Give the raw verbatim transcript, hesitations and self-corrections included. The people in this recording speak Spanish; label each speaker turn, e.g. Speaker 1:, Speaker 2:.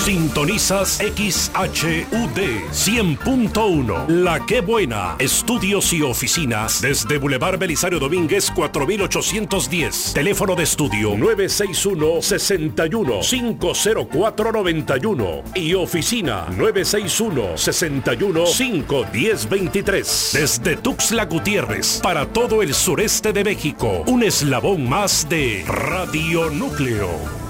Speaker 1: Sintonizas X H U D cien punto uno. La Qué Buena. Estudios y oficinas desde Boulevard Belisario Domínguez cuatro mil ochocientos diez. Teléfono de estudio nueve seis uno, seis uno, cinco cero cuatro, nueve uno y oficina nueve seis uno, seis uno, cinco uno cero, dos tres. Desde Tuxtla Gutiérrez para todo el sureste de México, un eslabón más de Radio Núcleo.